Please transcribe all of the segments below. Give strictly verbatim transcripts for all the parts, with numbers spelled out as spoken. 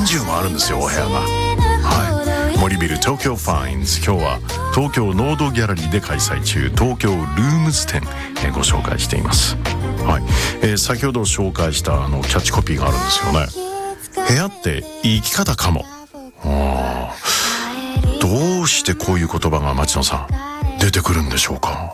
じゅうもあるんですよ、お部屋が。はい、森ビル東京ファインズ、今日は東京ノードギャラリーで開催中、東京ルームズ展、えー、ご紹介しています。はい、えー、先ほど紹介したあのキャッチコピーがあるんですよね。部屋って生き方かも。あ、どうしてこういう言葉が町野さん出てくるんでしょうか。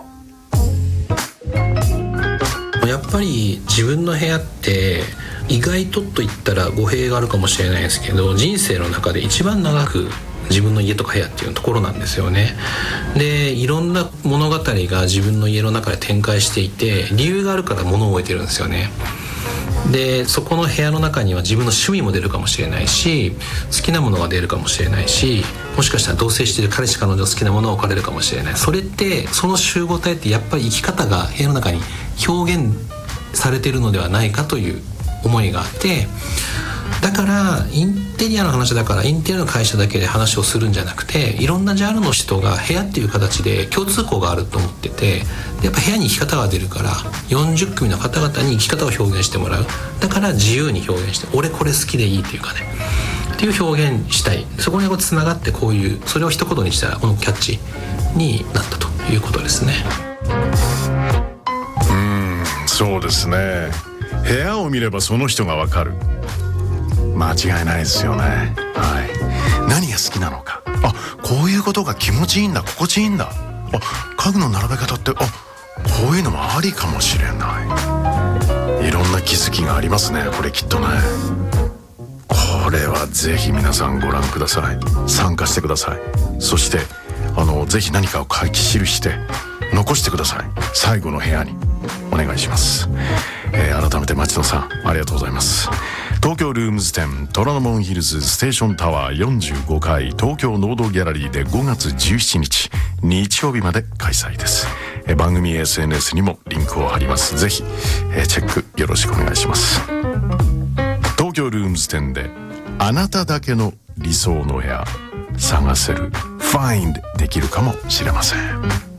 やっぱり自分の部屋って意外とと言ったら語弊があるかもしれないですけど、人生の中で一番長く自分の家とか部屋っていうところなんですよね。で、いろんな物語が自分の家の中で展開していて、理由があるから物を置いてるんですよね。で、そこの部屋の中には自分の趣味も出るかもしれないし、好きなものが出るかもしれないし、もしかしたら同棲している彼氏彼女好きなものを置かれるかもしれない。それってその集合体ってやっぱり生き方が部屋の中に表現されているのではないかという思いがあって、だからインテリアの話だからインテリアの会社だけで話をするんじゃなくて、いろんなジャンルの人が部屋っていう形で共通項があると思ってて、やっぱ部屋に生き方が出るからよんじゅっ組の方々に生き方を表現してもらう。だから自由に表現して、俺これ好きでいいっていうかねっていう表現したい。そこにこうつながって、こういうそれを一言にしたらこのキャッチになったということですね。 うーん、そうですね。部屋を見ればその人がわかる。間違いないですよね。はい、何が好きなのか、あ、こういうことが気持ちいいんだ、心地いいんだ、あ、家具の並べ方って、あ、こういうのもありかもしれない。いろんな気づきがありますね、これきっとね。これはぜひ皆さんご覧ください。参加してください。そしてあのぜひ何かを書き記して残してください。最後の部屋にお願いします。えー、改めて町野さんありがとうございます。東京ルームズ展、虎ノ門ヒルズステーションタワーよんじゅうごかい東京ノードギャラリーでごがつじゅうしちにち日曜日まで開催です。えー、番組 エスエヌエス にもリンクを貼ります。ぜひ、えー、チェックよろしくお願いします。東京ルームズ展であなただけの理想の部屋探せる、ファインドできるかもしれません。